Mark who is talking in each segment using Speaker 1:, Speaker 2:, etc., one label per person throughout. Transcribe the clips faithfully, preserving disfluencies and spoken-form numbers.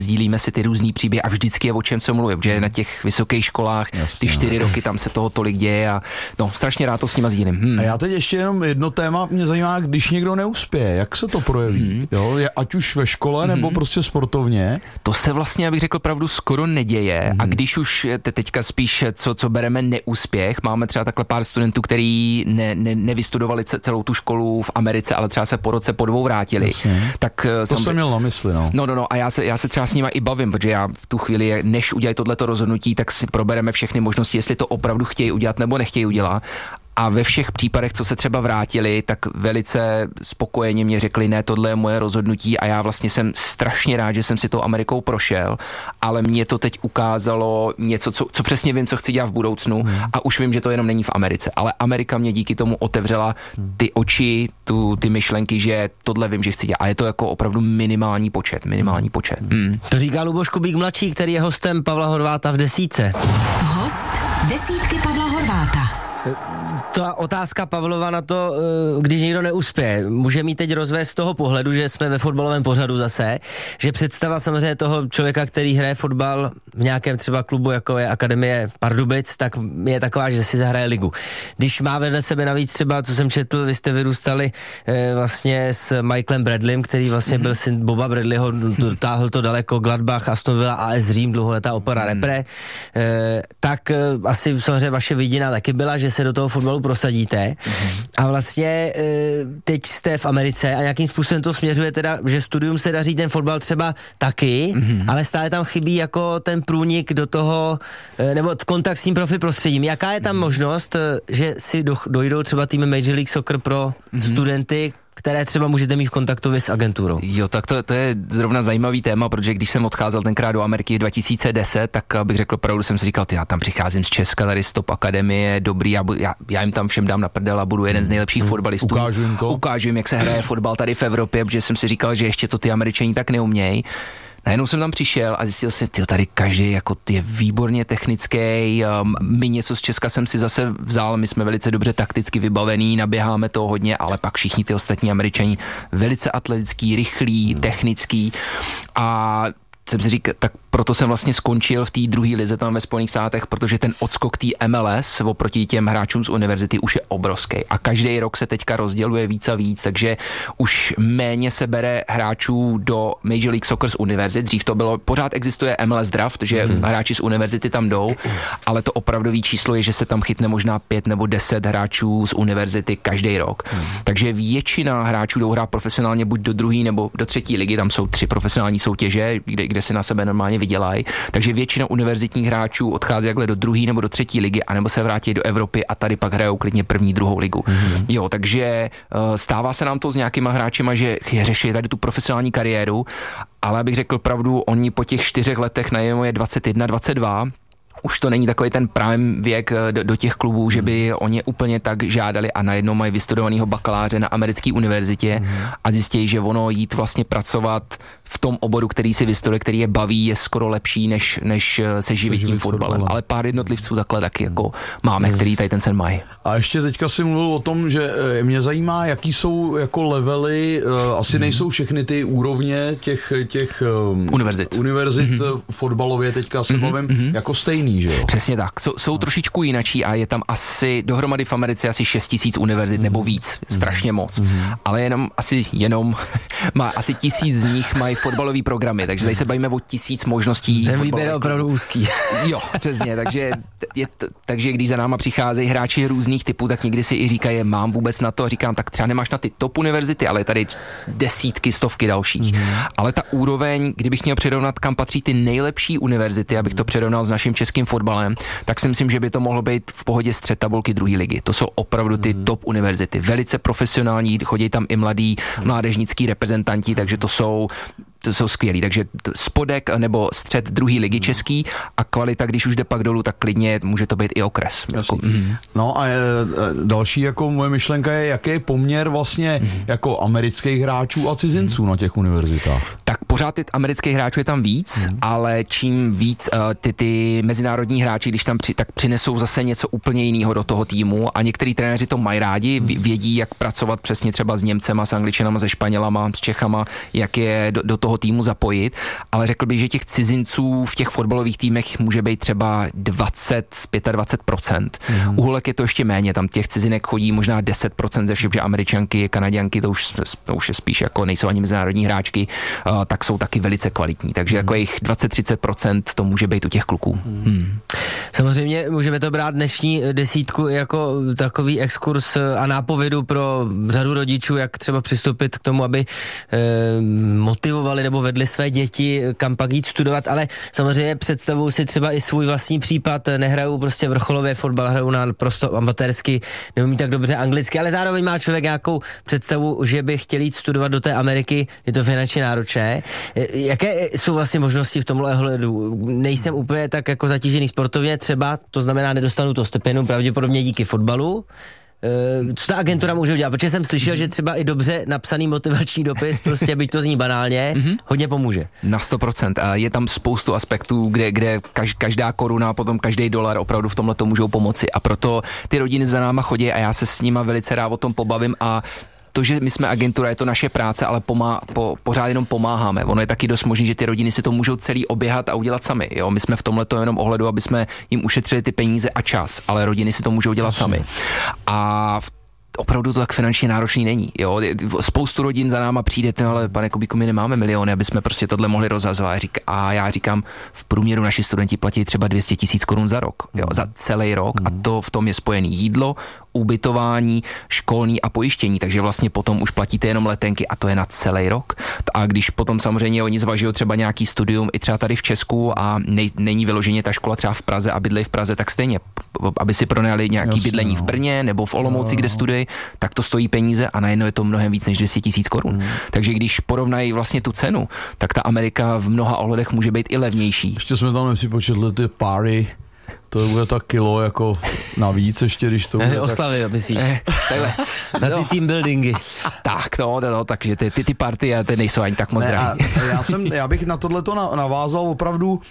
Speaker 1: sdílíme si ty různý příběhy a vždycky je o čem co mluvím, že na těch vysokých školách
Speaker 2: Jasně,
Speaker 1: ty čtyři
Speaker 2: no.
Speaker 1: roky tam se toho tolik děje a no, strašně rád to s nima sdílím. Hmm.
Speaker 2: A já teď ještě jenom jedno téma mě zajímá, když někdo neuspěje, jak se to projeví? Hmm. Jo, je, ať už ve škole nebo hmm. prostě sportovně?
Speaker 1: To se vlastně, abych řekl pravdu, skoro neděje hmm. a když už te teďka spíš, co, co bereme neúspěch, máme třeba takhle pár studentů, který ne, ne, nevystudovali celou tu školu v Americe, ale třeba se po roce po dvou vrátili.
Speaker 2: Jasně.
Speaker 1: Tak
Speaker 2: to jsem měl na mysli, no.
Speaker 1: No, no, no a já se, já se třeba s nima i bavím, protože já v tu chvíli, než udělají tohleto rozhodnutí, tak si probereme všechny možnosti, jestli to opravdu chtějí udělat nebo nechtějí udělat. A ve všech případech, co se třeba vrátili, tak velice spokojeně mě řekli, ne, tohle je moje rozhodnutí a já vlastně jsem strašně rád, že jsem si tou Amerikou prošel, ale mě to teď ukázalo něco, co, co přesně vím, co chci dělat v budoucnu hmm. a už vím, že to jenom není v Americe, ale Amerika mě díky tomu otevřela ty oči, tu, ty myšlenky, že tohle vím, že chci dělat a je to jako opravdu minimální počet, minimální počet. Hmm.
Speaker 3: To říká Luboš Kubík mladší, který je hostem Pavla Horváta v Desítce.
Speaker 4: Host Desítky Pavla Horváta.
Speaker 3: Ta otázka Pavlova na to, když někdo neuspěje, může mít teď rozvést z toho pohledu, že jsme ve fotbalovém pořadu zase, že představa samozřejmě toho člověka, který hraje fotbal v nějakém třeba klubu, jako je Akademie Pardubic, tak je taková, že si zahraje ligu. Když má vedle sebe navíc třeba, co jsem četl, vy jste vyrůstali eh, vlastně s Michaelem Bradleym, který vlastně mm-hmm. byl syn Boba Bradleyho, dotáhl to daleko, Gladbach, Aston Villa, A S Řím, dlouholetá opora mm-hmm. repre, eh, tak eh, asi samozřejmě vaše vidina taky byla, že se do toho fotbalu prosadíte mm-hmm. a vlastně e, teď jste v Americe a nějakým způsobem to směřuje teda, že studium se daří ten fotbal třeba taky, mm-hmm. ale stále tam chybí jako ten průnik do toho, e, nebo kontakt s tím profi prostředím. Jaká je tam mm-hmm. možnost, že si do, dojdou třeba týmy Major League Soccer pro mm-hmm. studenty, které třeba můžete mít v kontaktu s agenturou?
Speaker 1: Jo, tak to, to je zrovna zajímavý téma, protože když jsem odcházel tenkrát do Ameriky v dva tisíce deset, tak bych řekl opravdu, jsem si říkal, ty, já tam přicházím z Česka, tady z Top Akademie, dobrý, já, já, já jim tam všem dám na prdel a budu jeden z nejlepších hmm. fotbalistů.
Speaker 2: Ukážu jim to.
Speaker 1: Ukážu jim, jak se hraje fotbal tady v Evropě, protože jsem si říkal, že ještě to ty Američani tak neumějí. Najednou jsem tam přišel a zjistil jsem, tyjo, tady každý jako je výborně technický, um, my něco z Česka jsem si zase vzal, my jsme velice dobře takticky vybavení, naběháme to hodně, ale pak všichni ty ostatní Američani velice atletický, rychlý, technický a jsem si říkal, tak proto jsem vlastně skončil v té druhé lize tam ve Spojených státech, protože ten odskok té M L S oproti těm hráčům z univerzity už je obrovský. A každý rok se teďka rozděluje víc a víc, takže už méně se bere hráčů do Major League Soccer z univerzit. Dřív to bylo, pořád existuje M L S draft, že hmm. hráči z univerzity tam jdou, ale to opravdový číslo je, že se tam chytne možná pět nebo deset hráčů z univerzity každý rok. Hmm. Takže většina hráčů jdou hrát profesionálně buď do druhé nebo do třetí ligy, tam jsou tři profesionální soutěže, kde, kde si na sebe normálně vydělají. Takže většina univerzitních hráčů odchází jakhle do druhé nebo do třetí ligy, anebo se vrátí do Evropy a tady pak hrajou klidně první, druhou ligu. Mm-hmm. Jo, takže uh, stává se nám to s nějakýma hráčima, že řeší tady tu profesionální kariéru, ale abych řekl pravdu, oni po těch čtyřech letech najednou je dvacet jedna, dvacet dva, už to není takový ten prime věk do, do těch klubů, že by oni úplně tak žádali a najednou mají vystudovanýho bakaláře na americké univerzitě mm. a zjistí, že ono jít vlastně pracovat v tom oboru, který si vystuduje, který je baví, je skoro lepší, než, než se živit tím fotbalem. Ale pár jednotlivců takhle taky jako máme, mm. který tady ten sen mají.
Speaker 2: A ještě teďka si mluvil o tom, že mě zajímá, jaký jsou jako levely, asi mm. nejsou všechny ty úrovně těch, těch
Speaker 1: univerzit,
Speaker 2: univerzit mm. fotbalově teďka se bavím, mm. jako stejný. Že jo?
Speaker 1: Přesně tak. Jsou, jsou trošičku jinačí a je tam asi dohromady v Americe asi šest tisíc univerzit mm. nebo víc. Strašně moc. Mm. Ale jenom asi jenom má asi tisíc z nich mají fotbalové programy, takže tady se bavíme o tisíc možností.
Speaker 3: Ten výběr je opravdu úzký.
Speaker 1: Jo, přesně, takže, je to, takže když za náma přicházejí hráči různých typů, tak někdy si i říkají, mám vůbec na to, a říkám, tak třeba nemáš na ty top univerzity, ale je tady desítky, stovky dalších. Mm. Ale ta úroveň, kdybych měl přirovnat, kam patří ty nejlepší univerzity, abych to přirovnal s naším českým fotbalem, tak si myslím, že by to mohlo být v pohodě střed tabulky druhé ligy. To jsou opravdu ty mm. top univerzity, velice profesionální, chodí tam i mladí mládežnický reprezentanti, takže to jsou to jsou skvělý, takže spodek nebo střed druhé ligy český a kvalita, když už jde pak dolů, tak klidně může to být i okres. Jako, mm.
Speaker 2: No a je, další jako moje myšlenka je, jaký je poměr vlastně mm. jako amerických hráčů a cizinců mm. na těch univerzitách?
Speaker 1: Tak pořád ty amerických hráčů je tam víc, hmm. ale čím víc uh, ty, ty mezinárodní hráči, když tam při, tak přinesou zase něco úplně jiného do toho týmu a některý trenéři to mají rádi, vědí, jak pracovat přesně třeba s Němcema, s Angličanama, se Španělama, s Čechama, jak je do, do toho týmu zapojit, ale řekl bych, že těch cizinců v těch fotbalových týmech může být třeba dvacet, dvacet pět procent. Hmm. U holek je to ještě méně, tam těch cizinek chodí možná deset procent ze všech, že Američanky, Kanaďanky, to už, to už je spíš jako nejsou ani mezinárodní hráčky, uh, tak jsou taky velice kvalitní, takže hmm. takových dvacet až třicet procent to může být u těch kluků. Hmm. Hmm.
Speaker 3: Samozřejmě můžeme to brát dnešní desítku jako takový exkurs a nápovědu pro řadu rodičů, jak třeba přistoupit k tomu, aby eh, motivovali nebo vedli své děti, kam pak jít studovat, ale samozřejmě představuju si třeba i svůj vlastní případ, nehrajou prostě vrcholově fotbal, hrajou na prosto amatérsky, neumí tak dobře anglicky, ale zároveň má člověk nějakou představu, že by chtěl jít studovat do té Ameriky, je to finančně náročné. Jaké jsou vlastně možnosti v tomhle ohledu? Nejsem úplně tak jako zatížený sportovně, třeba, to znamená, nedostanu to stipendium pravděpodobně díky fotbalu. Uh, co ta agentura může udělat? Protože jsem slyšel, že třeba i dobře napsaný motivační dopis, prostě byť to zní banálně, mm-hmm. hodně pomůže.
Speaker 1: Na sto procent. A je tam spoustu aspektů, kde, kde každá koruna, potom každý dolar opravdu v tomhle to můžou pomoci. A proto ty rodiny za náma chodí a já se s nima velice rád o tom pobavím a to, že my jsme agentura, je to naše práce, ale pomá, po, pořád jenom pomáháme. Ono je taky dost možný, že ty rodiny si to můžou celý oběhat a udělat sami. Jo? My jsme v tomhle to jenom ohledu, aby jsme jim ušetřili ty peníze a čas, ale rodiny si to můžou dělat Asi. sami. A v opravdu to tak finančně náročný není. Jo? Spoustu rodin za náma přijde, ale pane Kubíku, my nemáme miliony, aby jsme prostě tohle mohli rozhazovat. A já říkám, v průměru naši studenti platí třeba dvě stě tisíc korun za rok, jo? za celý rok a to v tom je spojený jídlo, ubytování, školní a pojištění, takže vlastně potom už platíte jenom letenky a to je na celý rok. A když potom samozřejmě oni zvažují třeba nějaký studium i třeba tady v Česku a nej, není vyloženě ta škola třeba v Praze a bydlí v Praze, tak stejně, aby si pronajali nějaký Jasně, bydlení v Brně nebo v Olomouci, no, kde studují, tak to stojí peníze a najednou je to mnohem víc než dvě stě tisíc korun. Hmm. Takže když porovnají vlastně tu cenu, tak ta Amerika v mnoha ohledech může být i levnější.
Speaker 2: Ještě jsme tam nepřipočetli ty páry. To bude tak kilo jako navíc ještě, když to bude
Speaker 3: oslavy,
Speaker 2: tak...
Speaker 3: myslíš? Eh, na ty no. team buildingy.
Speaker 1: Tak, no, no, no takže ty, ty, ty party ty nejsou ani tak moc ne, drahý.
Speaker 2: Já, jsem, já bych na tohleto navázal opravdu, uh,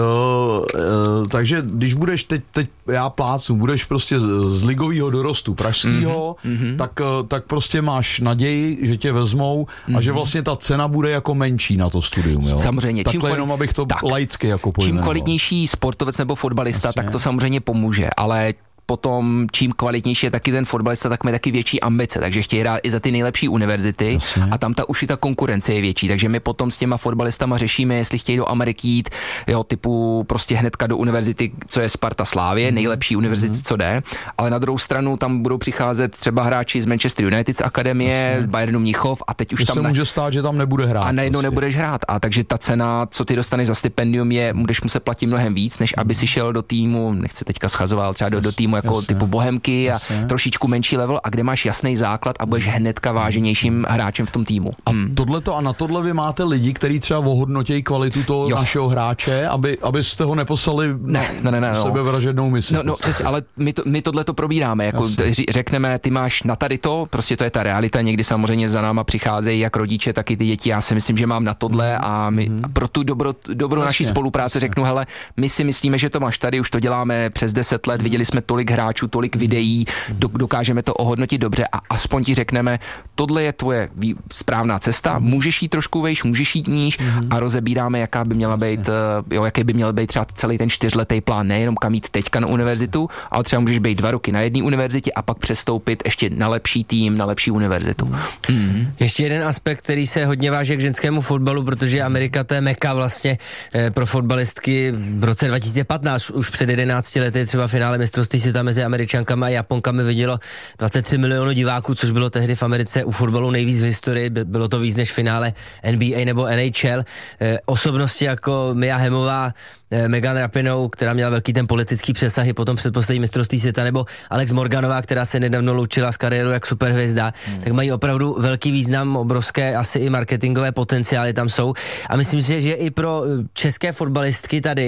Speaker 2: uh, takže když budeš teď, teď já plácu, budeš prostě z, z ligového dorostu pražského, mm-hmm. tak, uh, tak prostě máš naději, že tě vezmou mm-hmm. a že vlastně ta cena bude jako menší na to studium. Jo?
Speaker 1: Samozřejmě.
Speaker 2: Takhle
Speaker 1: čím kvali...
Speaker 2: jenom, abych to tak, laicky jako pojmenoval.
Speaker 1: Čím kvalitnější sportovec nebo fotbalista, Jasně. tak to samozřejmě pomůže, ale potom čím kvalitnější je taky ten fotbalista, tak má taky větší ambice, takže chtějí hrát i za ty nejlepší univerzity Jasně. a tam ta už i ta konkurence je větší, takže my potom s těma fotbalistama řešíme, jestli chtějí do Ameriky jít, jo, typu prostě hnedka do univerzity, co je Sparta Slávě, mm. nejlepší univerzity, mm. co jde, ale na druhou stranu tam budou přicházet třeba hráči z Manchester United z akademie, Jasně. Bayernu Mnichov a teď už
Speaker 2: to
Speaker 1: tam
Speaker 2: se
Speaker 1: ne...
Speaker 2: může stát, že tam nebude hrát.
Speaker 1: A najednou prostě. nebudeš hrát a takže ta cena, co ty dostaneš za stipendium je, budeš muset platit mnohem víc, než aby si šel do týmu, nechci teďka schazoval, třeba do, do týmu jako Jasně. typu Bohemky Jasně. a trošičku menší level a kde máš jasný základ a budeš hnedka váženějším hráčem v tom týmu.
Speaker 2: A hmm. tohleto a na tohle vy máte lidi, kteří třeba ohodnotějí kvalitu toho jo. našeho hráče, aby, abyste ho neposlali
Speaker 1: ne, ne, ne, ne,
Speaker 2: na sebevražednou misi.
Speaker 1: No, no, přes, ale my, to, my tohle to probíráme, jako řekneme, ty máš na tady to, prostě to je ta realita, někdy samozřejmě za náma přicházejí jak rodiče, tak i ty děti, já si myslím, že mám na tohle a, my, hmm. a pro tu dobro, dobro naší spolupráce řeknu, hele, my si myslíme, že to máš tady, už to děláme přes deset let, viděli jsme tolik hráčů, tolik videí, do, dokážeme to ohodnotit dobře a aspoň ti řekneme, tohle je tvoje vý, správná cesta, můžeš jít trošku vejš, můžeš jít níž mm-hmm. a rozebíráme, jaká by měla být, jo, jaký by měl být třeba celý ten čtyřletý plán, nejenom kam jít teďka na univerzitu, ale třeba můžeš být dva roky na jedné univerzitě a pak přestoupit ještě na lepší tým, na lepší univerzitu. Mm-hmm.
Speaker 3: Ještě jeden aspekt, který se hodně váže k ženskému fotbalu, protože Amerika to je meka vlastně eh, pro fotbalistky v roce dva tisíce patnáct, už před jedenácti lety třeba finále mistrovství světa mezi Američankama a Japonkami vidělo dvacet tři milionů diváků, což bylo tehdy v Americe u fotbalu nejvíc v historii, bylo to víc než finále N B A nebo N H L. Eh, osobnosti jako Mia Hemmová, eh, Megan Rapinoe, která měla velký ten politický přesah i potom předposlední mistrovství světa, nebo Alex Morganová, která se nedávno loučila s kariérou jak superhvězda, hmm. tak mají opravdu velký význam, obrovské asi i marketingové potenciály tam jsou. A myslím si, že i pro české fotbalistky tady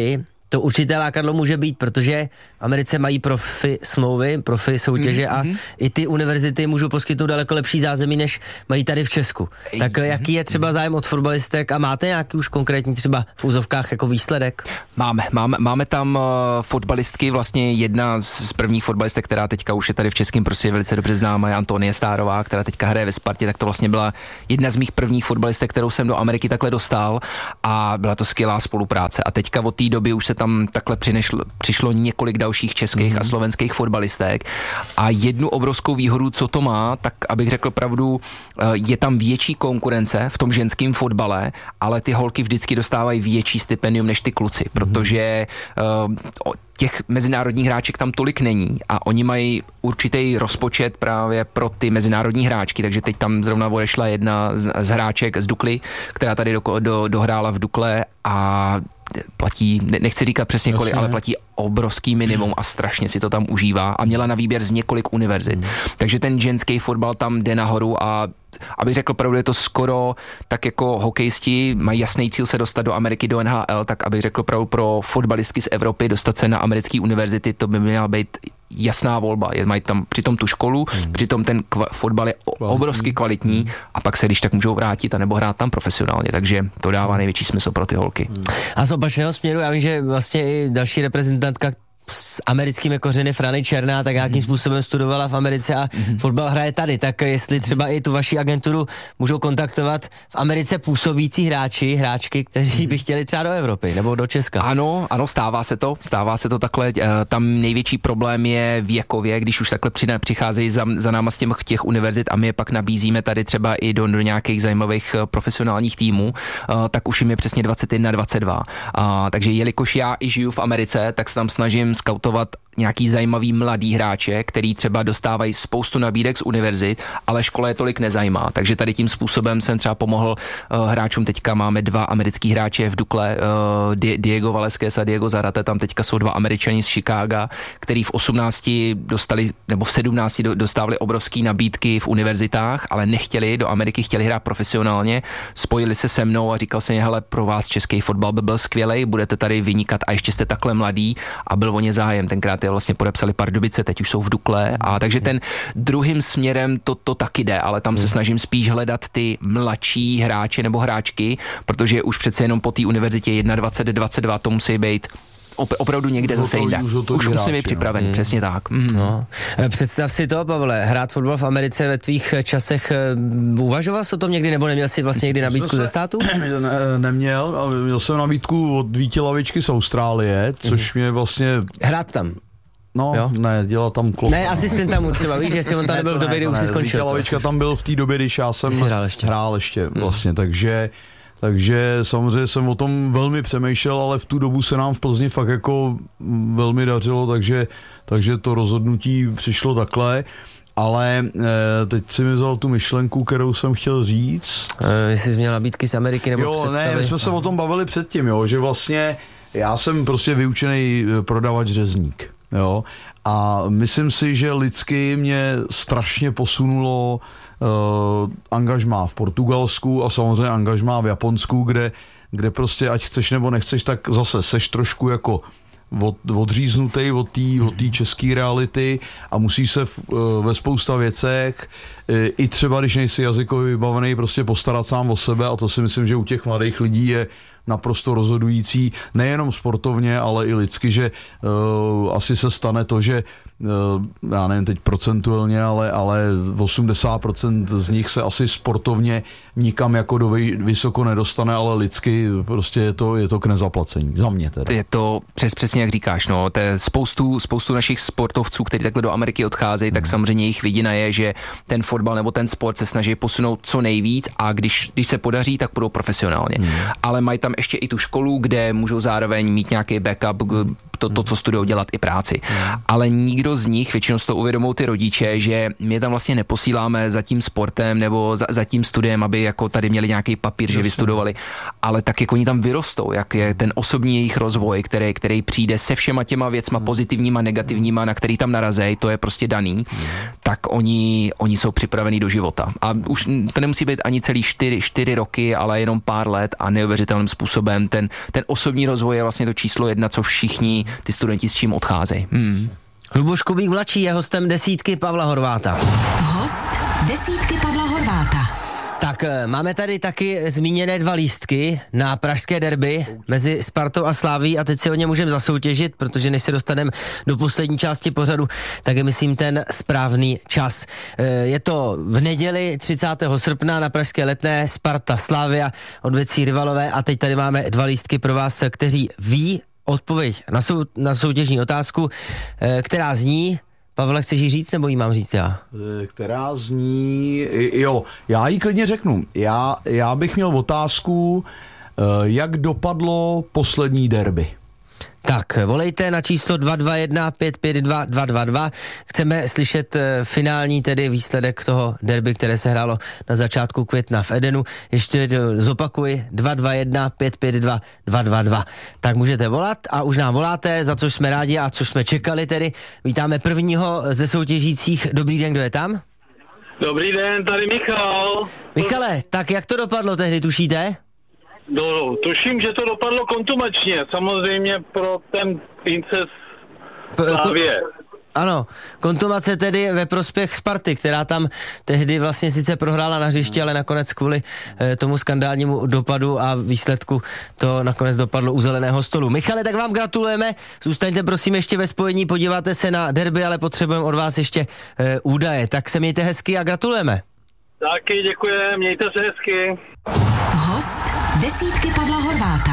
Speaker 3: to určité lákadlo může být, protože v Americe mají profi smlouvy, profi soutěže mm, a mm. i ty univerzity můžou poskytnout daleko lepší zázemí, než mají tady v Česku. Ej, tak jaký je třeba zájem od fotbalistek a máte nějaký už konkrétní třeba v úzovkách jako výsledek?
Speaker 1: Máme, máme, máme tam uh, fotbalistky, vlastně jedna z prvních fotbalistek, která teďka už je tady v českém prostě velice dobře známá, je Antonie Stárová, která teďka hraje ve Spartě, tak to vlastně byla jedna z mých prvních fotbalistek, kterou jsem do Ameriky takhle dostal a byla to skvělá spolupráce. A teďka od té doby už se tam takhle přinešlo, přišlo několik dalších českých mm-hmm. a slovenských fotbalistek a jednu obrovskou výhodu, co to má, tak abych řekl pravdu, je tam větší konkurence v tom ženském fotbale, ale ty holky vždycky dostávají větší stipendium než ty kluci, protože uh, těch mezinárodních hráček tam tolik není a oni mají určitý rozpočet právě pro ty mezinárodní hráčky, takže teď tam zrovna odešla jedna z, z hráček z Dukly, která tady do, do, dohrála v Dukle a platí, nechci říkat přesně kolik, ale platí obrovský minimum a strašně si to tam užívá a měla na výběr z několik univerzit. Mm. Takže ten ženský fotbal tam jde nahoru a abych řekl pravdu, je to skoro tak jako hokejisti mají jasný cíl se dostat do Ameriky, do N H L, tak abych řekl pravdu pro fotbalistky z Evropy dostat se na americké univerzity, to by měla být jasná volba. Je, mají tam přitom tu školu, hmm. přitom ten kva- fotbal je o- obrovsky kvalitní hmm. a pak se když tak můžou vrátit a nebo hrát tam profesionálně, takže to dává největší smysl pro ty holky. Hmm.
Speaker 3: A z opačného směru, já vím, že vlastně i další reprezentantka s americkými kořeny Frany Černá, tak jakým mm. způsobem studovala v Americe a mm. fotbal hraje tady, tak jestli třeba i tu vaši agenturu můžou kontaktovat v Americe působící hráči, hráčky, kteří by chtěli třeba do Evropy nebo do Česka.
Speaker 1: Ano, ano, stává se to, stává se to takhle, tam největší problém je věkově, když už takhle přicházejí za, za náma z těch, těch univerzit a my je pak nabízíme tady třeba i do, do nějakých zajímavých profesionálních týmů, tak už jim je přesně dvacet jedna, dvacet dva. Takže jelikož já i žiju v Americe, tak se tam snažím skautovat nějaký zajímavý mladý hráče, který třeba dostávají spoustu nabídek z univerzit, ale škola je tolik nezajímá. Takže tady tím způsobem jsem třeba pomohl uh, hráčům. Teďka máme dva americký hráče v Dukle, uh, Di- Diego Valesquez a Diego Zarate, tam teďka jsou dva Američani z Chicaga, který v osmnácti dostali, nebo v sedmnácti do, dostávali obrovský nabídky v univerzitách, ale nechtěli do Ameriky, chtěli hrát profesionálně, spojili se se mnou a říkal jsem, hele, pro vás český fotbal by byl skvělej, budete tady vynikat a ještě jste takhle mladý a byl o ně zájem. Tenkrát je vlastně podepsali Pardubice, teď už jsou v Dukle a takže ten druhým směrem to, to taky jde, ale tam se snažím spíš hledat ty mladší hráče nebo hráčky, protože už přece jenom po té univerzitě dvacet jedna, dvacet dva to musí být op- opravdu někde
Speaker 2: to
Speaker 1: zase jinde. Už, už musím být připravený, no. Přesně tak. Mm. No.
Speaker 3: Představ si to, Pavle, hrát fotbal v Americe ve tvých časech, uvažoval jsi o tom někdy, nebo neměl jsi vlastně někdy nabídku ze státu?
Speaker 2: Ne, neměl, měl jsem nabídku od Víti Lavičky z Austrálie, což mě vlastně...
Speaker 3: Hrát tam?
Speaker 2: No, jo? Ne, dělal tam klop.
Speaker 3: Ne, asistenta třeba, víš, jestli on tam nebyl v době, kdy už si skončil.
Speaker 2: Víti Lavička tam byl v té době, když já jsem hrál ještě, hrál ještě vlastně, takže... Takže samozřejmě jsem o tom velmi přemýšlel, ale v tu dobu se nám v Plzni fakt jako velmi dařilo, takže, takže to rozhodnutí přišlo takhle. Ale e, teď si mi vzal tu myšlenku, kterou jsem chtěl říct.
Speaker 3: E, jestli jsi měl nabídky z Ameriky nebo
Speaker 2: jo,
Speaker 3: představy?
Speaker 2: Ne, my jsme se o tom bavili předtím, jo, že vlastně já jsem prostě vyučený prodavač řezník. Jo, a myslím si, že lidsky mě strašně posunulo Uh, angažmá v Portugalsku a samozřejmě angažmá v Japonsku, kde, kde prostě ať chceš nebo nechceš, tak zase seš trošku jako od, odříznutej od té od té české reality a musíš se v, uh, ve spousta věcech uh, i třeba, když nejsi jazykově vybavený, prostě postarat sám o sebe a to si myslím, že u těch mladých lidí je naprosto rozhodující, nejenom sportovně, ale i lidsky, že uh, asi se stane to, že uh, já nevím teď procentuálně, ale, ale osmdesát procent z nich se asi sportovně nikam jako do vy, vysoko nedostane, ale lidsky prostě je to, je to k nezaplacení. Za mě teda.
Speaker 1: Je to přes, přesně jak říkáš, no, to je spoustu, spoustu našich sportovců, kteří takhle do Ameriky odcházejí, hmm. tak samozřejmě jejich vidina je, že ten fotbal nebo ten sport se snaží posunout co nejvíc a když, když se podaří, tak budou profesionálně. Hmm. Ale mají tam ještě i tu školu, kde můžou zároveň mít nějaký backup, to, to co studují, dělat i práci. Ale nikdo z nich, většinou to uvědomou ty rodiče, že my tam vlastně neposíláme za tím sportem nebo za, za tím studiem, aby jako tady měli nějaký papír, že vystudovali, ale tak jako oni tam vyrostou, jak je ten osobní jejich rozvoj, který, který přijde se všema těma věcma pozitivníma, negativníma, na který tam narazej, to je prostě daný, tak oni, oni jsou připravení do života. A už to nemusí být ani celý čtyři, čtyři roky, ale jenom pár let a neuvěřitelným způsobem. Ten, ten osobní rozvoj je vlastně to číslo jedna, co všichni ty studenti s čím odcházejí. Hmm.
Speaker 3: Luboš Kubík mladší je hostem desítky Pavla Horváta.
Speaker 4: Host desítky Pavla Horváta.
Speaker 3: Tak máme tady taky zmíněné dva lístky na pražské derby mezi Spartou a Slavií a teď si o ně můžeme zasoutěžit, protože než se dostaneme do poslední části pořadu, tak je myslím ten správný čas. Je to v neděli třicátého srpna na pražské Letné, Sparta Slavia, odvěcí rivalové a teď tady máme dva lístky pro vás, kteří ví odpověď na, sou, na soutěžní otázku, která zní... Pavle, chceš jí říct, nebo jí mám říct já?
Speaker 2: Která zní... Jo, já jí klidně řeknu. Já, já bych měl otázku, jak dopadlo poslední derby.
Speaker 3: Tak, volejte na číslo dva dva jedna pět pět dva dva dva dva. Chceme slyšet finální tedy výsledek toho derby, které se hrálo na začátku května v Edenu. Ještě zopakuji, dva dva jedna pět pět dva dva dva dva. Tak můžete volat a už nám voláte, za což jsme rádi a což jsme čekali tedy. Vítáme prvního ze soutěžících. Dobrý den, kdo je tam?
Speaker 5: Dobrý den, tady Michal.
Speaker 3: Michale, tak jak to dopadlo tehdy, tušíte?
Speaker 5: No, tuším, že to dopadlo kontumačně, samozřejmě pro ten Princess Slavie.
Speaker 3: Ano, kontumace tedy ve prospěch Sparty, která tam tehdy vlastně sice prohrála na hřišti, ale nakonec kvůli eh, tomu skandálnímu dopadu a výsledku to nakonec dopadlo u zeleného stolu. Michale, tak vám gratulujeme, zůstaňte prosím ještě ve spojení, podíváte se na derby, ale potřebujeme od vás ještě eh, údaje, tak se mějte hezky a gratulujeme.
Speaker 5: Taky děkuji, mějte se hezky.
Speaker 4: Host desítky Pavla Horváta.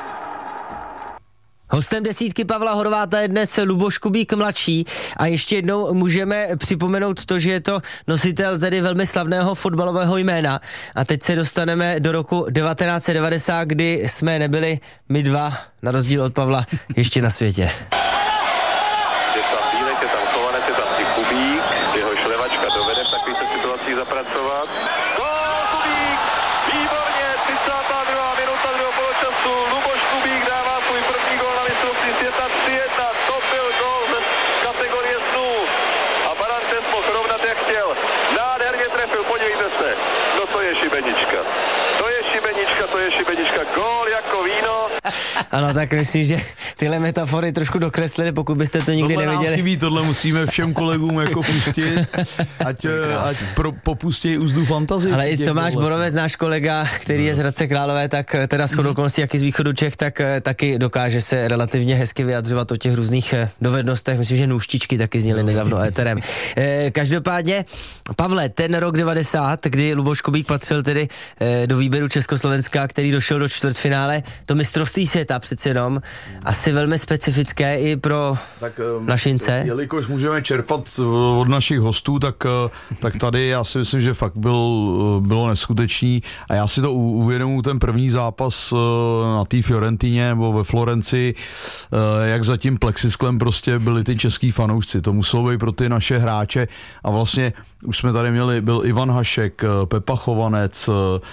Speaker 3: Hostem desítky Pavla Horváta je dnes Luboš Kubík mladší a ještě jednou můžeme připomenout to, že je to nositel tedy velmi slavného fotbalového jména a teď se dostaneme do roku devatenáct set devadesát, kdy jsme nebyli my dva, na rozdíl od Pavla, ještě na světě.
Speaker 6: Je tam Bílek, je tam Chovanec, je tam i Kubík, jehož levačka dovede v takovýchto situacích zapracovat. Gól Kubík! Výborně, třicátá druhá minuta druhého poločasu, Luboš Kubík dává svůj první gól na mistrovství světa tři jedna, to byl gól ze kategorie snů a Barantes mohl rovnat jak chtěl. Nádherně trefil, podívejte se, no to je šibenička. To je šibenička, to je šibenička, gól jako víno.
Speaker 3: Ano, tak myslím, že tyhle metafory trošku dokreslili, pokud byste to nikdy
Speaker 2: tohle
Speaker 3: neviděli.
Speaker 2: Nám chybí, tohle musíme všem kolegům jako pustit, ať, ať pro, popustějí úzdu fantazii.
Speaker 3: Ale i Tomáš
Speaker 2: tohle.
Speaker 3: Borovec, náš kolega, který je z Hradce Králové, tak teda shodou okolností, jak i z východu Čech, tak taky dokáže se relativně hezky vyjadřovat o těch různých dovednostech. Myslím, že nůštičky taky zněly nedávno éterem. Každopádně, Pavle, ten rok devadesát, kdy Luboš Kubík patřil tedy do výběru Československa, který došel do čtvrtfinále, to mistrovství světa přece jenom, asi velmi specifické i pro
Speaker 2: tak,
Speaker 3: našince.
Speaker 2: Jelikož můžeme čerpat od našich hostů, tak, tak tady já si myslím, že fakt byl, bylo neskutečný a já si to uvědomuji ten první zápas na té Fiorentině nebo ve Florencii, jak za tím plexisklem prostě byli ty český fanoušci. To muselo být pro ty naše hráče a vlastně už jsme tady měli, byl Ivan Hašek, Pepa Chovanec,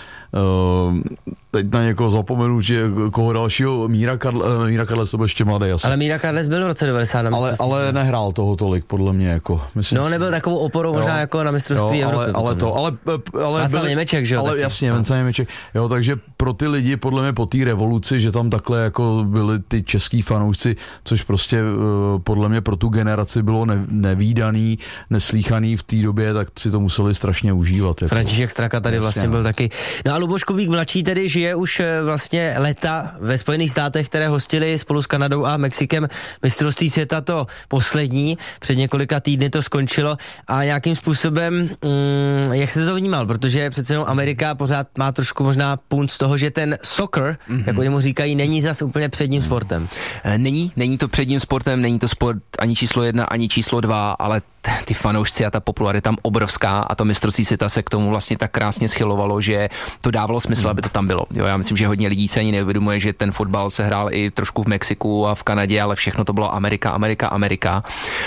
Speaker 2: teď na někoho zapomenu, že koho dalšího, Míra, Karle, Míra Karles, to byl ještě mladý. Asi.
Speaker 3: Ale Míra Karles byl v roce devadesát na
Speaker 2: ale, ale nehrál toho tolik, podle mě. Jako, myslím
Speaker 3: no, nebyl takovou oporou jo, možná jako na mistrovství
Speaker 2: jo,
Speaker 3: Evropy.
Speaker 2: Ale, ale to, ale... ale
Speaker 3: Václav Němeček, že jo?
Speaker 2: Ale
Speaker 3: taky.
Speaker 2: jasně, Václav Němeček. Jo, takže pro ty lidi, podle mě po té revoluci, že tam takhle jako byli ty český fanoušci, což prostě podle mě pro tu generaci bylo ne, nevídaný, neslíchaný v té době, tak si to museli strašně užívat. Jako.
Speaker 3: František Straka tady
Speaker 2: jasně,
Speaker 3: vlastně byl taky. No a Luboš Kubík mladší tedy žije už vlastně léta ve Spojených státech, které hostili spolu s Kanadou a Mexikem mistrovství světa to poslední. Před několika týdny to skončilo a nějakým způsobem, mm, jak jste to vnímal? Protože přece jenom Amerika pořád má trošku možná punt z toho, že ten soccer, mm-hmm. jak oni mu říkají, není zas úplně předním sportem.
Speaker 1: Není, není to předním sportem, není to sport ani číslo jedna, ani číslo dva, ale ty fanoušci a ta popularita tam obrovská a to mistrovství světa se k tomu vlastně tak krásně schylovalo, že to dávalo smysl, aby to tam bylo. Jo, já myslím, že hodně lidí se ani neuvědomuje, že ten fotbal se hrál i trošku v Mexiku a v Kanadě, ale všechno to bylo Amerika, Amerika, Amerika.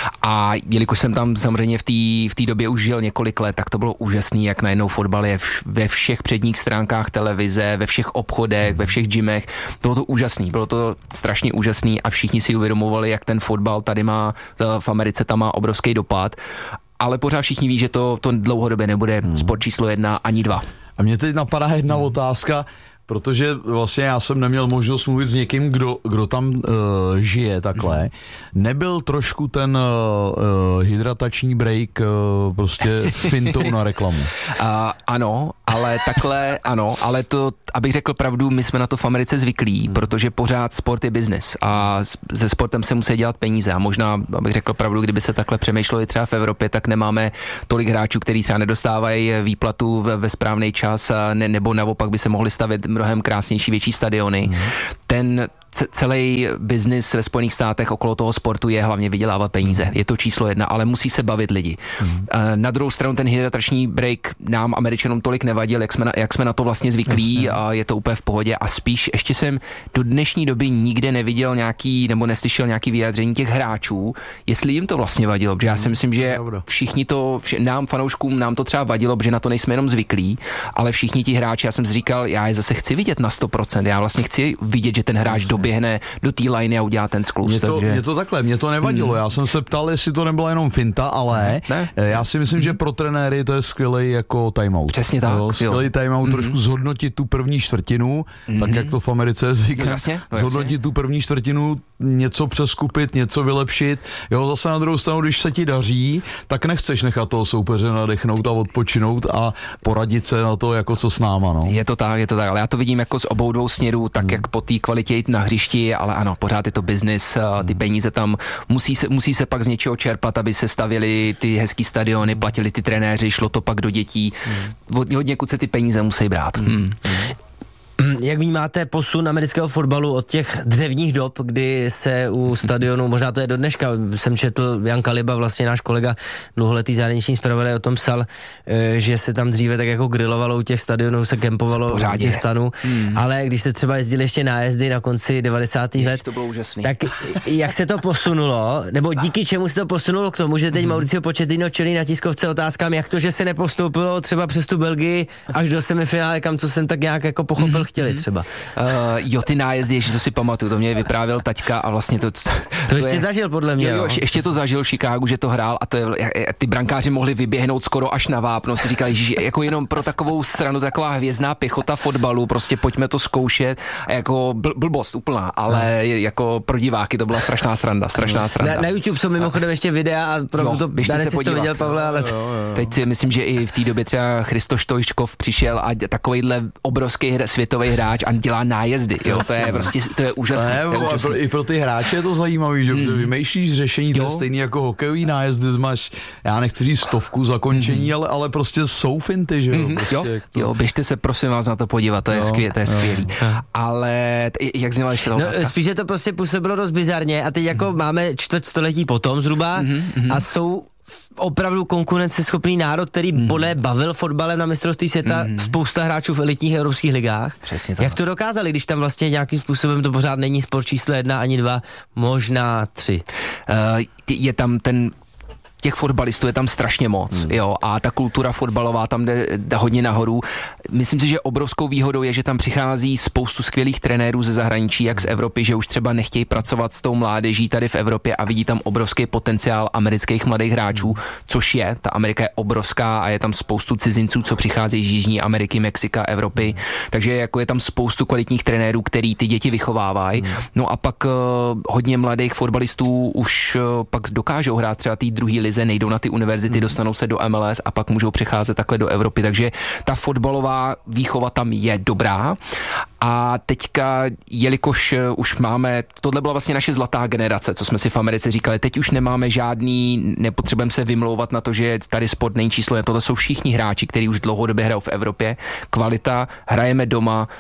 Speaker 1: A jelikož jsem tam samozřejmě v té v té době už žil několik let, tak to bylo úžasný, jak najednou fotbal je v, ve všech předních stránkách televize, ve všech obchodech, ve všech gymech. Bylo to úžasný, bylo to strašně úžasný a všichni si uvědomovali, jak ten fotbal tady má, v Americe tam má obrovský dopad. Ale pořád všichni ví, že to, to dlouhodobě nebude hmm. sport číslo jedna ani dva.
Speaker 2: A mě teď napadá jedna hmm. otázka, protože vlastně já jsem neměl možnost mluvit s někým, kdo, kdo tam uh, žije takhle. Hmm. Nebyl trošku ten uh, hydratační break uh, prostě fintou na reklamu?
Speaker 1: Uh, ano, ale takhle, ano, ale to, abych řekl pravdu, my jsme na to v Americe zvyklí, hmm. protože pořád sport je biznes a se sportem se musí dělat peníze a možná, abych řekl pravdu, kdyby se takhle přemýšlelo i třeba v Evropě, tak nemáme tolik hráčů, kteří třeba nedostávají výplatu ve, ve správný čas a ne, nebo naopak by se mohli stavět mnohem krásnější, větší stadiony. Hmm. Ten celý biznis ve Spojených státech okolo toho sportu je hlavně vydělávat peníze. Je to číslo jedna, ale musí se bavit lidi. Hmm. Na druhou stranu ten hydratační break nám Američanům tolik nevadil, jak jsme na, jak jsme na to vlastně zvyklí. Jasně. A je to úplně v pohodě a spíš ještě jsem do dnešní doby nikde neviděl nějaký, nebo neslyšel nějaký vyjádření těch hráčů, jestli jim to vlastně vadilo, protože já si myslím, že všichni to, nám fanouškům, nám to třeba vadilo, protože na to nejsme jenom zvyklí, ale všichni ti hráči, já jsem si říkal, já je zase chci vidět na sto procent, já vlastně chci vidět, že ten hráč doběhne do té liney a udělá ten skluz.
Speaker 2: Mě to,
Speaker 1: takže...
Speaker 2: mě to takhle, mě to nevadilo, hmm. já jsem se ptal, jestli to nebyla jenom finta, ale ne? já si myslím, hmm. že pro trenéry to je skvělý jako timeout.
Speaker 1: Přesně tak. Jo,
Speaker 2: skvělý timeout, hmm. trošku zhodnotit tu první čtvrtinu, hmm. tak jak to v Americe je zvyklé. No, zhodnotit tu první čtvrtinu, něco přeskupit, něco vylepšit. Jo, zase na druhou stranu, když se ti daří, tak nechceš nechat toho soupeře nadechnout a odpočinout a poradit se na to, jako co s náma. No.
Speaker 1: Je to tak, je to tak, ale já to vidím jako z obou dvou směrů, tak hmm. jak po té kvalitě jít na hřišti, ale ano, pořád je to biznis, ty peníze tam musí se, musí se pak z něčeho čerpat, aby se stavěly ty hezký stadiony, platili ty trenéři, šlo to pak do dětí. Od někud se ty peníze musí brát. Hmm.
Speaker 3: Jak vnímáte posun amerického fotbalu od těch dřevních dob, kdy se u stadionu, možná to je do dneška, jsem četl, Jan Kaliba, vlastně náš kolega, dlouholetý zahraniční zpravodaj, o tom psal, že se tam dříve tak jako grilovalo u těch stadionů, se kempovalo u těch stanů, mm. ale když jste třeba jezdili ještě nájezdy na konci devadesátých let,
Speaker 1: to bylo úžasný.
Speaker 3: Tak jak se to posunulo, nebo díky čemu se to posunulo k tomu, že teď mm. Mauricio Pochettino čelí na tiskovce otázkám, jak to, že se nepostoupilo třeba přes tu Belgii až do semifinále, kam co jsem tak nějak jako pochopil, mm. chtěli třeba.
Speaker 1: Uh, jo, ty nájezdy, ještě to si pamatuju, to mě vyprávěl taťka a vlastně to... To,
Speaker 3: to, to ještě je, zažil podle mě.
Speaker 1: Jo, jo,
Speaker 3: jo.
Speaker 1: ještě to zažil v Chicagu, že to hrál a to je, ty brankáři mohli vyběhnout skoro až na vápno, si říkali, že jako jenom pro takovou stranu, taková hvězdná pěchota fotbalu, prostě pojďme to zkoušet a jako bl- blbost úplná, ale no. jako pro diváky to byla strašná sranda, strašná sranda.
Speaker 3: Na, na YouTube jsou mimochodem ještě videa a opravdu to, dnes jsi to viděl, Pavle, ale... Jo, jo, jo.
Speaker 1: Teď si myslím, že i v té době třeba Christo Štojčkov přišel a takovejhle obrovský hra, světový hráč a dělá nájezdy, jo, to je prostě, to je úžasné.
Speaker 2: Ne, to je úžasný. Pro, i pro ty hráče je to zajímavý, že mm. vymýšlíš řešení, to je stejný jako hokejový nájezdy, máš, já nechci říct stovku zakončení, mm. ale, ale prostě jsou finty, že jo.
Speaker 1: Mm.
Speaker 2: Prostě
Speaker 1: jo,
Speaker 2: to...
Speaker 1: jo, běžte se prosím vás na to podívat, to je, skvěl, to je skvělý. Ale t- jak zněla ještě ta otázka?
Speaker 3: No, spíš, že to prostě působilo dost bizarně a teď jako mm. máme čtvrt století potom zhruba mm. a jsou opravdu konkurenceschopný národ, který mm. podle bavil fotbalem na mistrovství světa mm. spousta hráčů v elitních evropských ligách.
Speaker 1: Přesně tak.
Speaker 3: Jak to dokázali, když tam vlastně nějakým způsobem to pořád není sport číslo jedna ani dva, možná tři?
Speaker 1: Uh, je tam ten těch fotbalistů je tam strašně moc, hmm. jo, a ta kultura fotbalová tam jde, jde hodně nahoru. Myslím si, že obrovskou výhodou je, že tam přichází spoustu skvělých trenérů ze zahraničí, jak z Evropy, že už třeba nechtějí pracovat s tou mládeží tady v Evropě a vidí tam obrovský potenciál amerických mladých hráčů, hmm. což je, ta Amerika je obrovská a je tam spoustu cizinců, co přicházejí z Jižní Ameriky, Mexika, Evropy, hmm. takže jako je tam spoustu kvalitních trenérů, který ty děti vychovávají. Hmm. No a pak uh, hodně mladých fotbalistů už uh, pak dokážou hrát třeba té druhé lize, nejdou na ty univerzity, dostanou se do M L S a pak můžou přecházet takhle do Evropy, takže ta fotbalová výchova tam je dobrá a teďka, jelikož už máme, tohle byla vlastně naše zlatá generace, co jsme si v Americe říkali, teď už nemáme žádný, nepotřebujeme se vymlouvat na to, že tady sport není číslo, tohle jsou všichni hráči, kteří už dlouhodobě hrajou v Evropě, kvalita, hrajeme doma,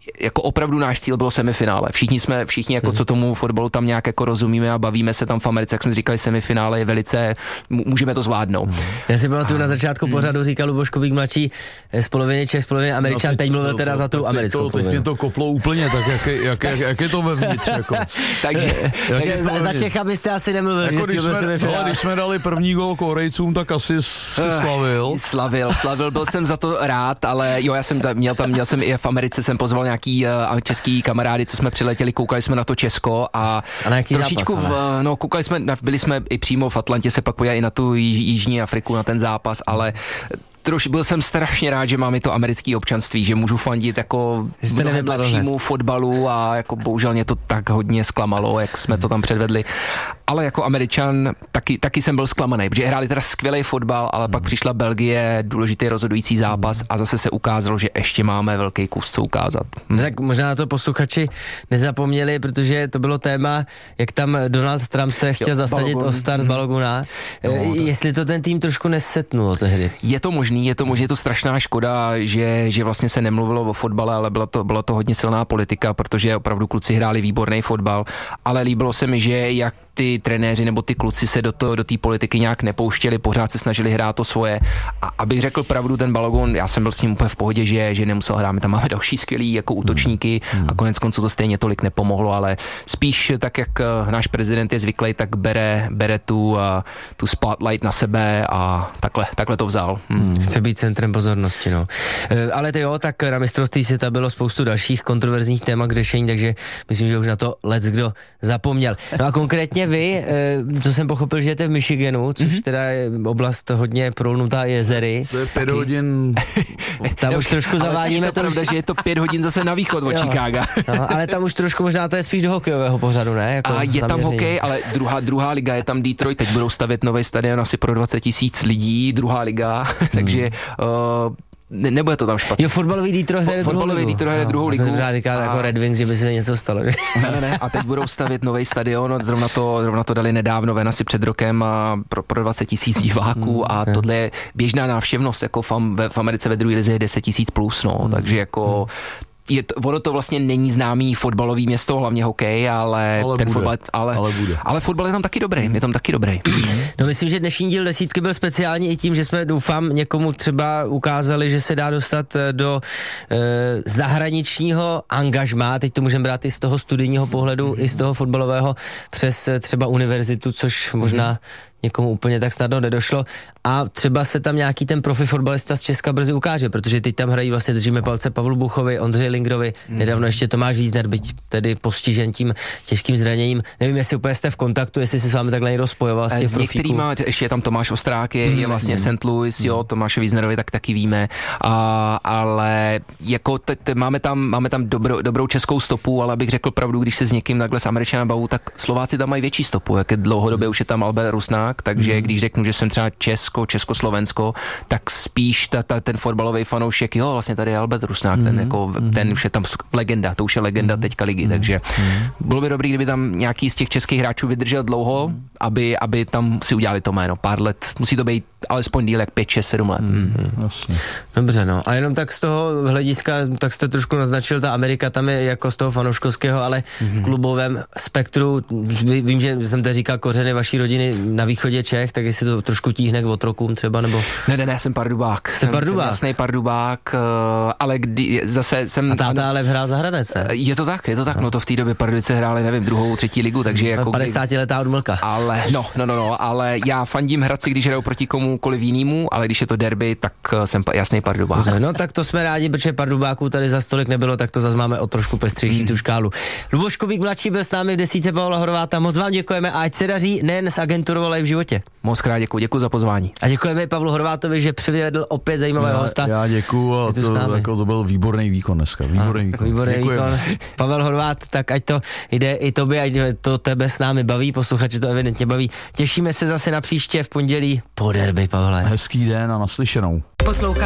Speaker 1: jako opravdu náš cíl bylo semifinále. Všichni jsme, všichni jako co tomu fotbalu tam nějak jako rozumíme a bavíme se tam v Americe, jak jsme říkali, semifinále je velice, můžeme to zvládnout.
Speaker 3: Já si pamatuju, na začátku pořadu říkal Luboš Kubík mladší z poloviny Čech, z poloviny Američan, no teď, teď mluvil teda to, za tu americkou
Speaker 2: to,
Speaker 3: polovinu.
Speaker 2: Teď mě to koplo úplně, tak jak, je, jak, jak, jak je to vevnitř, jako.
Speaker 1: takže,
Speaker 3: takže za, za Čecha byste asi nemluvil,
Speaker 2: jako
Speaker 3: že
Speaker 2: když jsme, no, když jsme dali první gól Korejcům, tak asi si slavil.
Speaker 1: Slavil, slavil, byl jsem za to rád, ale jo, já jsem tam, měl tam, měl jsem i v Americe, jsem pozval nějaký uh, český kamarády, co jsme přiletěli, koukali jsme na to Česko a,
Speaker 3: a na
Speaker 1: trošičku,
Speaker 3: zápas,
Speaker 1: v, no, koukali jsme, byli jsme i přímo v Atlantě, se pak podívali i na tu Jižní Afriku, na ten zápas, ale troš, byl jsem strašně rád, že mám i to americké občanství, že můžu fandit jako mnohem lepšímu fotbalu a jako bohužel mě to tak hodně zklamalo, jak jsme to tam předvedli. Ale jako Američan taky, taky jsem byl zklamaný, protože hráli teda skvělý fotbal, ale pak přišla Belgie, důležitý rozhodující zápas a zase se ukázalo, že ještě máme velký kus co ukázat.
Speaker 3: Hm. Tak možná to posluchači nezapomněli, protože to bylo téma, jak tam Donald Trump se chtěl jo, zasadit Balogun. o start hmm. Baloguna. No, to... Jestli to ten tým trošku nesetnulo tehdy.
Speaker 1: Je to možný, je to možný, je to strašná škoda, že, že vlastně se nemluvilo o fotbale, ale byla to, byla to hodně silná politika, protože opravdu kluci hráli výborný fotbal, ale líbilo se mi, že jak ty trenéři nebo ty kluci se do té do politiky nějak nepouštěli, pořád se snažili hrát to svoje. A abych řekl pravdu, ten Balogun, já jsem byl s ním úplně v pohodě, že, že nemusel hrát. My tam máme další skvělý jako útočníky a konec konců to stejně tolik nepomohlo, ale spíš tak, jak náš prezident je zvyklý, tak bere, bere tu, uh, tu spotlight na sebe a takhle, takhle to vzal. Hmm.
Speaker 3: Chce být centrem pozornosti, no. E, ale to jo, tak na mistrovství světa bylo spoustu dalších kontroverzních témat k řešení, takže myslím, že už na to leckdo zapomněl. No a konkrétně vy, co jsem pochopil, že žijete v Michiganu, což mm-hmm. teda je oblast hodně prolnutá jezery.
Speaker 2: To je pět hodin.
Speaker 3: Tam už trošku zavádíme.
Speaker 1: Je to pravda, už... že je to pět hodin zase na východ od Chicaga.
Speaker 3: No, ale tam už trošku možná to je spíš do hokejového pořadu, ne? Jako
Speaker 1: a je tam hokej, ale druhá, druhá liga je tam Detroit, teď budou stavět nový stadion asi pro dvacet tisíc lidí, druhá liga, hmm. takže uh, Ne, nebude to tam špatně.
Speaker 3: Jo, fotbalový Detroit hraje druhou ligu.
Speaker 1: Detroit hraje druhou ligu.
Speaker 3: Já jsem říkal a... jako Red Wings, že by se něco stalo.
Speaker 1: Ne, ne, ne. A teď budou stavět nový stadion, zrovna to, zrovna to dali nedávno ven asi před rokem a pro, pro dvacet tisíc diváků a tohle je běžná návštěvnost, jako v, v Americe ve druhé lize je deset tisíc plus, no, hmm. takže jako je to, ono to vlastně není známý fotbalový město, hlavně hokej, ale,
Speaker 2: ale
Speaker 1: ten
Speaker 2: bude,
Speaker 1: fotbal, ale, ale, bude. ale fotbal je tam taky dobrý, je tam taky dobrý.
Speaker 3: No myslím, že dnešní díl desítky byl speciální i tím, že jsme doufám někomu třeba ukázali, že se dá dostat do e, zahraničního angažmá, teď to můžeme brát i z toho studijního pohledu, mm. i z toho fotbalového přes třeba univerzitu, což možná mm. někomu úplně tak snadno nedošlo a třeba se tam nějaký ten profi fotbalista z Česka brzy ukáže, protože teď tam hrají vlastně, držíme palce Pavlu Buchovi, Ondřeji Lingrovi, mm. nedávno ještě Tomáš Vízner, byť tedy postižen tím těžkým zraněním. Nevím, jestli úplně jste v kontaktu, jestli se s vámi takhle někdo spojoval z těch
Speaker 1: profíků. S některýma, ještě je tam Tomáš Ostrák, je, mm, je vlastně v Saint Louis, jo, Tomáše Víznerovi tak taky víme, a, ale jako te, te, máme tam, máme tam dobro, dobrou českou stopu, ale abych řekl pravdu, když se s někým takhle s Američanem bavu, tak Slováci tam mají větší stopu, jak je dlouhodobě už je tam Albert Rusnák, takže mm. když řeknu, že jsem třeba Česko, Československo, tak spíš ta, ta, ten fotbalový fanoušek, jo, vlastně tady je Albert Rusnák, mm. ten jako, mm. ten už je tam legenda, to už je legenda mm. teďka ligy, mm. takže mm. bylo by dobrý, kdyby tam nějaký z těch českých hráčů vydržel dlouho, mm. aby, aby tam si udělali to jméno, pár let, musí to být alespoň díl jak pět, šest, sedm let. Mm.
Speaker 3: Mm. Dobře, no, a jenom tak z toho hlediska, tak jste trošku naznačil, ta Amerika tam je jako z toho fanouškovského, ale mm. v klubovém spektru, vím, že jsem tady říkal kořeny vaší rodiny na východě Čech, tak jestli to trošku tíhne k otrokům třeba, nebo...
Speaker 1: Ne, ne, ne, jsem pardubák.
Speaker 3: Jste pardubák?
Speaker 1: Jsem jasný pardubák, ale kdy, zase jsem...
Speaker 3: A táta ale hrál za Hradec, ne?
Speaker 1: Je to tak, je to tak, no, no to v té době Pardubice hráli, nevím, druhou, třetí ligu, takže jako...
Speaker 3: padesátiletá odmlka.
Speaker 1: Ale, no, no, no, no, ale já fandím Hradci, když hrajou proti komukoliv jinému, ale když je to derby, tak jsem pa, jasný pardubák.
Speaker 3: No tak to jsme rádi, protože pardubáků tady za stolik nebylo, tak to zase máme o trošku pestřejší hmm. tu škálu. Luboš Kubík mladší byl s námi v desítce Pavla Horváta, moc vám děkujeme a ať se daří nejen s agenturou, ale i v životě.
Speaker 1: Moc krát děkuji, děkuji za pozvání.
Speaker 3: A děkujeme Pavlu Horvátovi, že přivedl opět zajímavého hosta.
Speaker 2: Já děkuji a to, jako to byl výborný výkon dneska. Výborný a, výkon.
Speaker 3: Výborný výkon. Pavel Horvát, tak ať to jde i tobě, ať to tebe s námi baví, posluchači to evidentně baví. Těšíme se zase na příště v pondělí po derby, Pavle.
Speaker 2: Hezký den a naslyšenou.
Speaker 4: Poslouchá